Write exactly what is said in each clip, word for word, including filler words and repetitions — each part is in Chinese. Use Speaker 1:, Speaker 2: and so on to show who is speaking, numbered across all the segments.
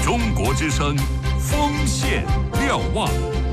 Speaker 1: 中国之声，锋线瞭望。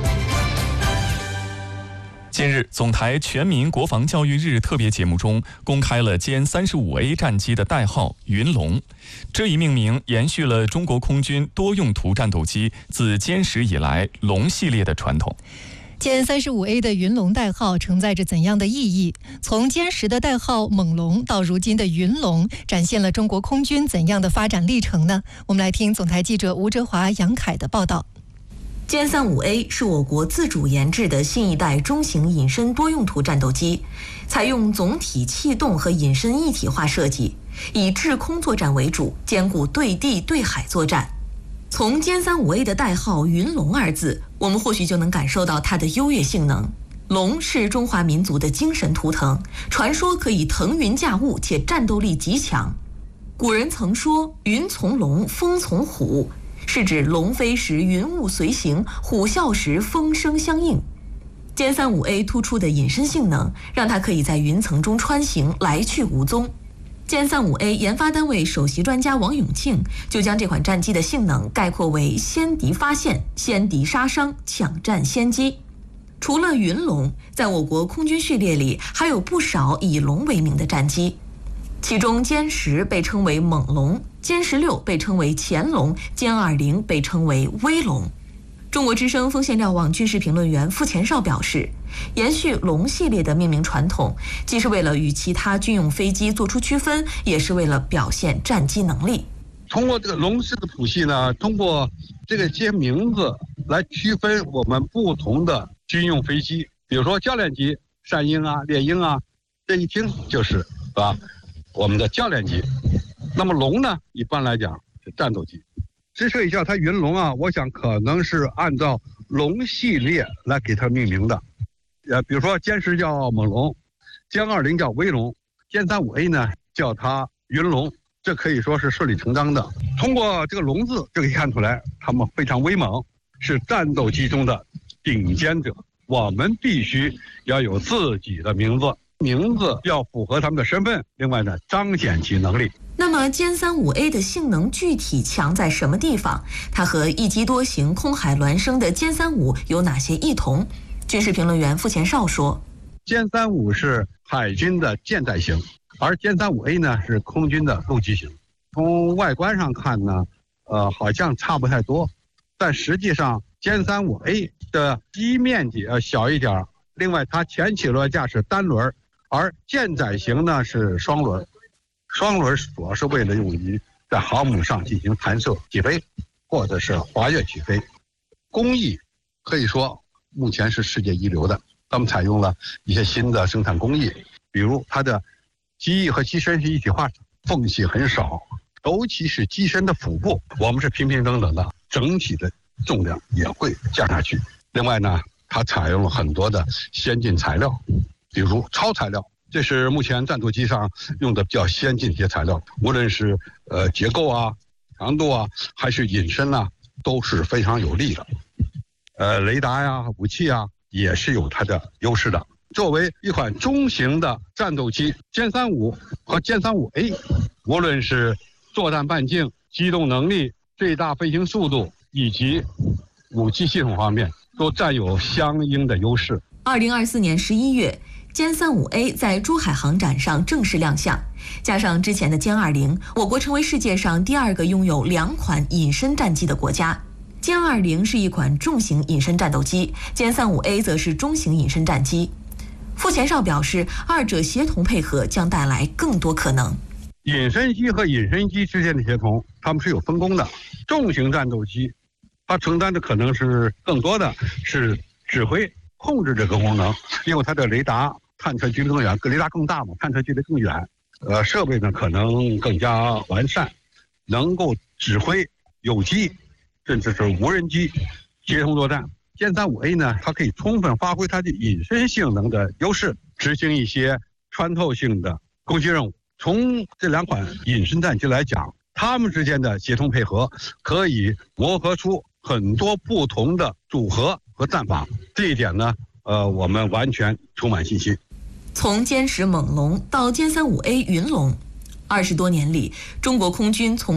Speaker 1: 近日，总台全民国防教育日特别节目中公开了歼三十五 A 战机的代号“云龙”，这一命名延续了中国空军多用途战斗机自歼十以来“龙”系列的传统。
Speaker 2: 歼三十五 A 的云龙代号承载着怎样的意义？从歼十的代号猛龙到如今的云龙，展现了中国空军怎样的发展历程呢？我们来听总台记者吴哲华、杨凯的报道。
Speaker 3: 歼三五 A 是我国自主研制的新一代中型隐身多用途战斗机，采用总体气动和隐身一体化设计，以制空作战为主，兼顾对地对海作战。从歼三五 A 的代号“云龙”二字，我们或许就能感受到它的优越性能。龙是中华民族的精神图腾，传说可以腾云驾雾，且战斗力极强。古人曾说“云从龙，风从虎”，是指龙飞时云雾随行，虎啸时风声相应。歼三五 A 突出的隐身性能，让它可以在云层中穿行，来去无踪。歼三五 A 研发单位首席专家王永庆就将这款战机的性能概括为先敌发现、先敌杀伤、抢占先机。除了云龙，在我国空军序列里还有不少以龙为名的战机，其中歼十被称为猛龙，歼十六被称为潜龙，歼二零被称为威龙。中国之声锋线瞭望军事评论员傅前绍表示，延续龙系列的命名传统，既是为了与其他军用飞机做出区分，也是为了表现战机能力。
Speaker 4: 通过这个龙式的谱系呢，通过这个些名字来区分我们不同的军用飞机，比如说教练机山鹰啊、猎鹰啊，这一听就是是吧我们的教练机。那么龙呢，一般来讲是战斗机。支持一下它云龙啊，我想可能是按照龙系列来给它命名的。呃，比如说歼十叫猛龙，歼二零叫威龙，歼三五 A 呢叫它云龙，这可以说是顺理成章的。通过这个龙字就可以看出来，他们非常威猛，是战斗机中的顶尖者。我们必须要有自己的名字，名字要符合他们的身份，另外呢彰显其能力。
Speaker 3: 那么歼三五 A 的性能具体强在什么地方？它和一机多型空海孪生的歼三五有哪些异同？军事评论员傅前绍说，
Speaker 4: 歼三五是海军的舰载型，而歼三五 A 呢是空军的陆基型。从外观上看呢，呃，好像差不太多，但实际上歼三五 A 的机面积要小一点，另外它前起落架是单轮，而舰载型呢是双轮。双轮主要是为了用于在航母上进行弹射起飞，或者是滑跃起飞。工艺可以说目前是世界一流的，他们采用了一些新的生产工艺，比如它的机翼和机身是一体化，缝隙很少，尤其是机身的腹部，我们是平平整整的，整体的重量也会降下去。另外呢，它采用了很多的先进材料，比如超材料。这是目前战斗机上用的比较先进的一些材料，无论是呃结构啊、强度啊，还是隐身啊，都是非常有利的。呃，雷达呀、武器啊，也是有它的优势的。作为一款中型的战斗机，歼三五和歼三五 A， 无论是作战半径、机动能力、最大飞行速度以及武器系统方面，都占有相应的优势。
Speaker 3: 二零二四年十一月。歼三五 A 在珠海航展上正式亮相，加上之前的歼二零，我国成为世界上第二个拥有两款隐身战机的国家。歼二零是一款重型隐身战斗机，歼三五 A 则是中型隐身战机。傅前绍表示，二者协同配合将带来更多可能。
Speaker 4: 隐身机和隐身机之间的协同，它们是有分工的。重型战斗机，它承担的可能是更多的是指挥、控制这个功能，因为它的雷达。探测距离更远，雷达更大嘛，探测距离更远，呃，设备呢可能更加完善，能够指挥有机甚至是无人机协同作战。歼三五 A 呢，它可以充分发挥它的隐身性能的优势，执行一些穿透性的攻击任务。从这两款隐身战机来讲，它们之间的协同配合可以磨合出很多不同的组合和战法。这一点呢，呃，我们完全充满信心。
Speaker 3: 从歼十猛龙到歼三五 A 云龙，二十多年里，中国空军从